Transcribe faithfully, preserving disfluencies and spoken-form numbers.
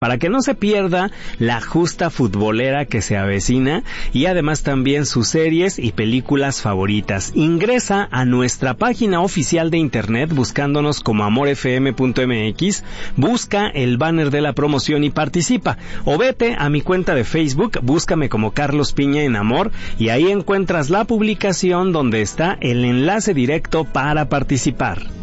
para que no se pierda la justa futbolera que se avecina y además también sus series y películas favoritas. Ingresa a nuestra página oficial de internet buscándonos como amor f m punto m x, busca el banner de la promoción y participa. O vete a mi cuenta de Facebook, búscame como Carlos Piña en Amor y ahí encuentras la publicación donde está el enlace directo para participar.